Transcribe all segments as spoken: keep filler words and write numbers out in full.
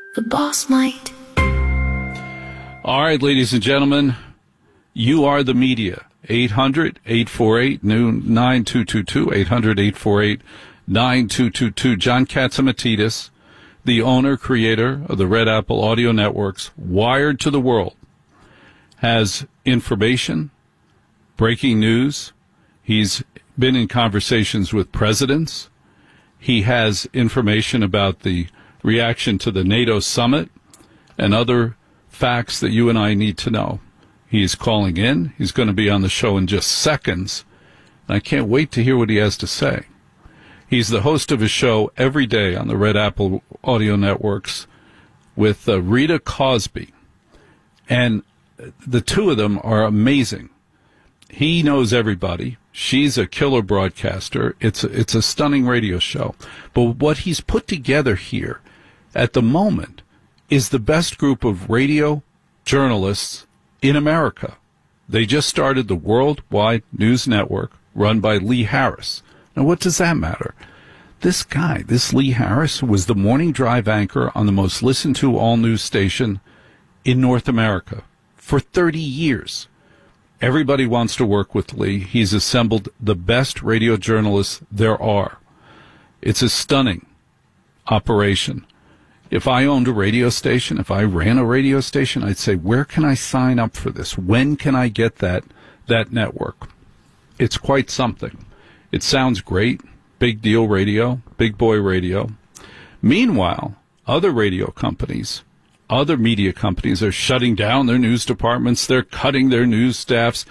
The boss might. All right, ladies and gentlemen, you are the media. eight hundred, eight four eight, nine two two two, eight hundred, eight four eight, nine two two two. John Catsimatidis, the owner, creator of the Red Apple Audio Networks, Wired to the World, has information, breaking news. He's been in conversations with presidents. He has information about the reaction to the NATO summit and other facts that you and I need to know. He's calling in. He's going to be on the show in just seconds. And I can't wait to hear what he has to say. He's the host of a show every day on the Red Apple Audio Networks with uh, Rita Cosby. And the two of them are amazing. He knows everybody. She's a killer broadcaster. It's a, it's a stunning radio show. But what he's put together here at the moment is the best group of radio journalists in America. They just started the Worldwide News Network run by Lee Harris. Now, what does that matter? This guy, this Lee Harris, was the morning drive anchor on the most listened to all-news station in North America for thirty years. Everybody wants to work with Lee. He's assembled the best radio journalists there are. It's a stunning operation. If I owned a radio station, if I ran a radio station, I'd say, where can I sign up for this? When can I get that that network? It's quite something. It sounds great. Big deal radio, big boy radio. Meanwhile, other radio companies, other media companies are shutting down their news departments. They're cutting their news staffs.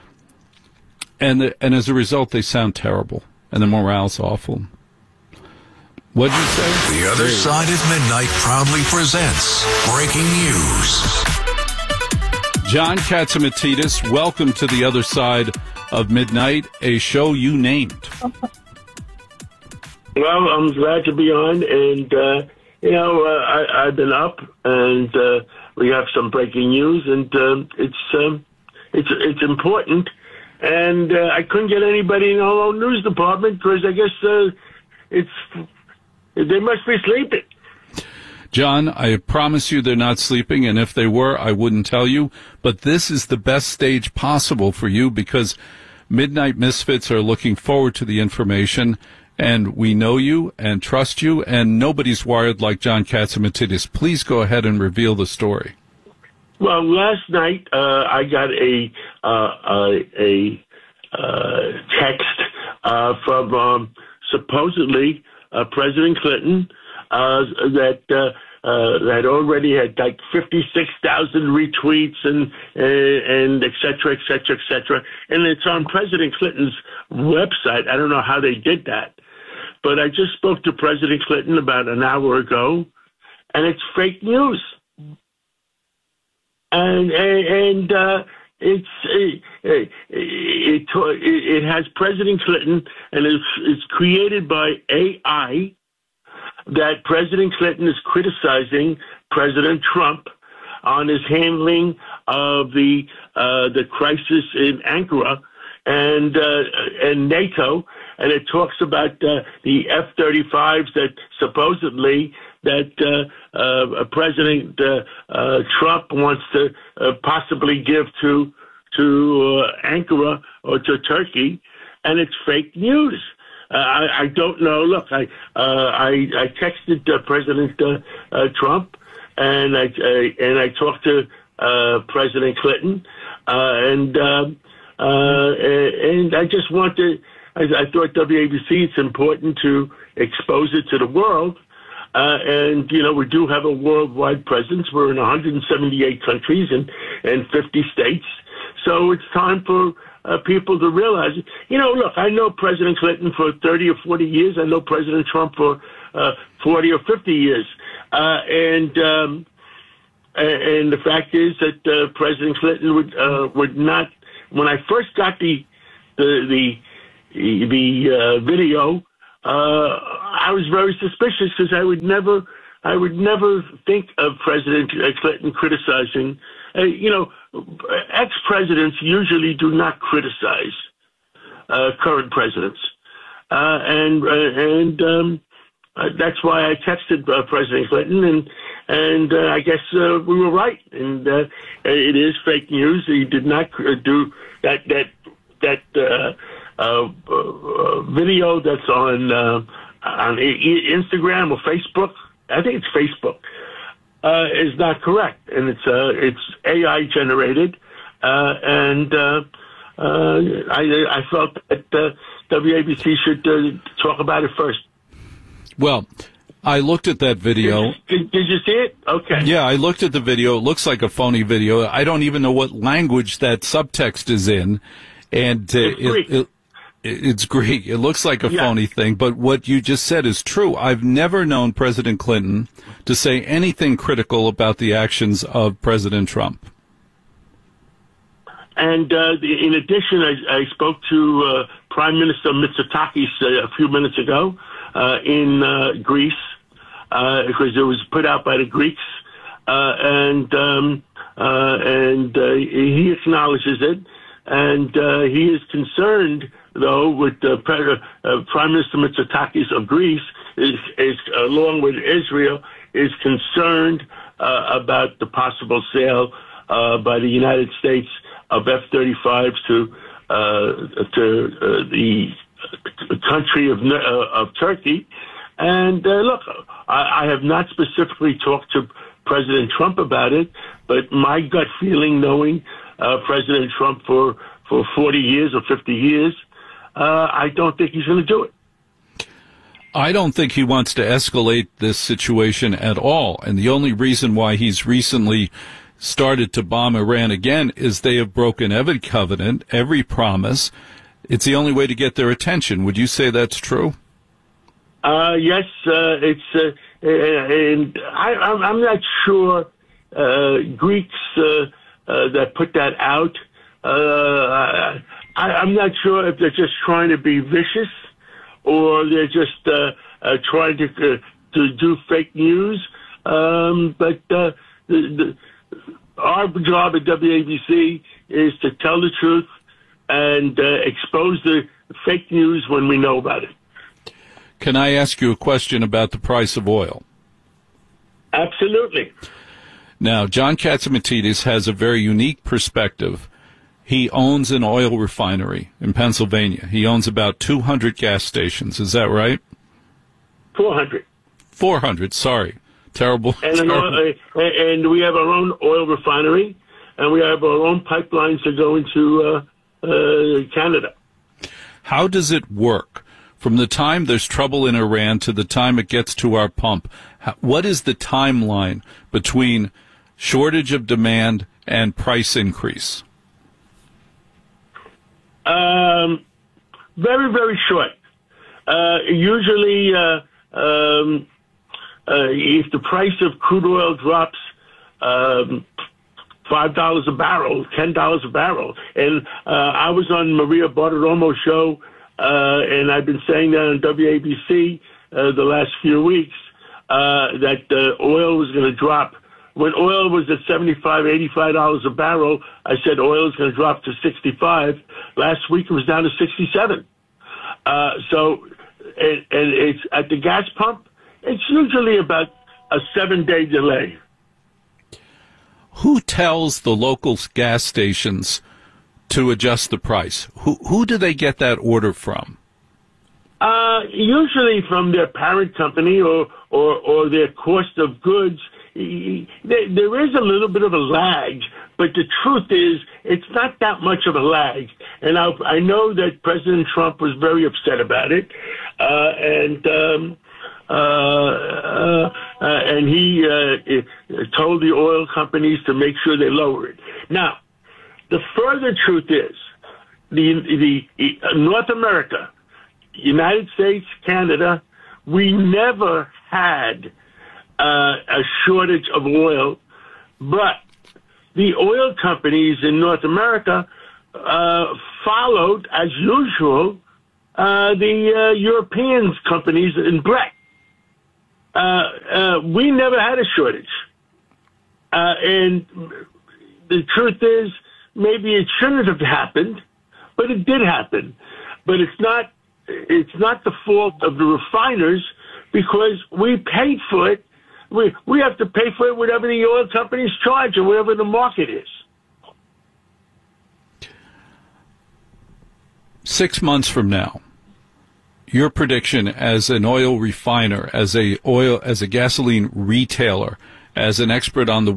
And, the, and as a result, they sound terrible. And the morale's awful. What'd you say? The Other Side of Midnight proudly presents Breaking News. John Catsimatidis, welcome to The Other Side of Midnight, a show you named. Well, I'm glad to be on, and, uh, you know, uh, I, I've been up, and uh, we have some breaking news, and uh, it's, um, it's, it's important, and uh, I couldn't get anybody in our own news department, because I guess uh, it's... They must be sleeping. John, I promise you they're not sleeping, and if they were, I wouldn't tell you. But this is the best stage possible for you because Midnight Misfits are looking forward to the information, and we know you and trust you, and nobody's wired like John Catsimatidis. Please go ahead and reveal the story. Well, last night uh, I got a uh, a, a uh, text uh, from um, supposedly Uh, President Clinton uh, that uh, uh, that already had like fifty-six thousand retweets and uh, and et cetera, et cetera, et cetera. And it's on President Clinton's website. I don't know how they did that. But I just spoke to President Clinton about an hour ago, and it's fake news. And, and, and uh, It's it, it, it, it has President Clinton, and it's, it's created by A I. That President Clinton is criticizing President Trump on his handling of the uh, the crisis in Ankara and uh, and NATO, and it talks about uh, the F thirty-fives that supposedly that uh, uh, President uh, uh, Trump wants to uh, possibly give to to uh, Ankara or to Turkey, and it's fake news. Uh, I, I don't know. Look, I uh, I, I texted uh, President uh, uh, Trump, and I uh, and I talked to uh, President Clinton, uh, and uh, uh, and I just want to. I, I thought W A B C. It's important to expose it to the world. Uh, and, you know, we do have a worldwide presence. We're in one hundred seventy-eight countries and, and fifty states. So it's time for uh, people to realize, you know, look, I know President Clinton for thirty or forty years. I know President Trump for uh, forty or fifty years. Uh, and um, and the fact is that uh, President Clinton would uh, would not, when I first got the, the, the, the uh, video, Uh, I was very suspicious because I would never, I would never think of President Clinton criticizing. Uh, you know, ex-presidents usually do not criticize uh, current presidents, uh, and uh, and um, uh, that's why I texted uh, President Clinton, and and uh, I guess uh, we were right. And uh, it is fake news. He did not do that that that uh, uh, uh, video that's on uh, on Instagram or Facebook. I think it's Facebook. Uh, is not correct, and it's uh, it's A I generated, uh, and uh, uh, I, I felt that uh, W A B C should uh, talk about it first. Well, I looked at that video. Did, did, did you see it? Okay. Yeah, I looked at the video. It looks like a phony video. I don't even know what language that subtext is in, and uh, it's Greek. It, it, it's Greek. It looks like a yeah. phony thing, but what you just said is true. I've never known President Clinton to say anything critical about the actions of President Trump. And uh, in addition, I, I spoke to uh, Prime Minister Mitsotakis uh, a few minutes ago uh, in uh, Greece, uh, because it was put out by the Greeks, uh, and um, uh, and uh, he acknowledges it, and uh, he is concerned, though, with uh, uh, Prime Minister Mitsotakis of Greece, is, is along with Israel, is concerned uh, about the possible sale uh, by the United States of F thirty-fives to uh, to uh, the country of uh, of Turkey. And uh, look, I, I have not specifically talked to President Trump about it, but my gut feeling, knowing uh, President Trump for, for forty years or fifty years, uh, I don't think he's going to do it. I don't think he wants to escalate this situation at all. And the only reason why he's recently started to bomb Iran again is they have broken every covenant, every promise. It's the only way to get their attention. Would you say that's true? Uh, yes, uh, it's, uh, and I, I'm not sure uh, Greeks uh, uh, that put that out. Uh, I, I'm not sure if they're just trying to be vicious or they're just uh, uh, trying to uh, to do fake news. Um, but uh, the, the, our job at W A B C is to tell the truth and uh, expose the fake news when we know about it. Can I ask you a question about the price of oil? Absolutely. Now, John Catsimatidis has a very unique perspective. He owns an oil refinery in Pennsylvania. He owns about two hundred gas stations. Is that right? four hundred. four hundred, sorry. Terrible. And, terrible. An oil, and we have our own oil refinery, and we have our own pipelines that go into uh, uh, Canada. How does it work? From the time there's trouble in Iran to the time it gets to our pump, what is the timeline between shortage of demand and price increase? Um, very, very short. Uh, usually, uh, um, uh, if the price of crude oil drops um, five dollars a barrel, ten dollars a barrel, and uh, I was on Maria Bartiromo's show, uh, and I've been saying that on W A B C uh, the last few weeks, uh, that uh, oil was going to drop. When oil was at seventy-five, eighty-five dollars a barrel, I said oil is going to drop to sixty-five. Last week it was down to sixty-seven. Uh, so, and, and it's at the gas pump, it's usually about a seven-day delay. Who tells the local gas stations to adjust the price? Who who do they get that order from? Uh, usually from their parent company or, or, or their cost of goods. There is a little bit of a lag, but the truth is it's not that much of a lag. And I, I know that President Trump was very upset about it, uh, and um, uh, uh, uh, and he uh, told the oil companies to make sure they lower it. Now, the further truth is the the North America, United States, Canada, we never had Uh, a shortage of oil, but the oil companies in North America uh, followed, as usual, uh, the uh, European companies in Brent. Uh, uh, we never had a shortage. Uh, and the truth is, maybe it shouldn't have happened, but it did happen. But it's not, it's not the fault of the refiners because we paid for it we we have to pay for it whatever the oil companies charge or whatever the market is. Six months from now, your prediction as an oil refiner, as a oil, as a gasoline retailer, as an expert on the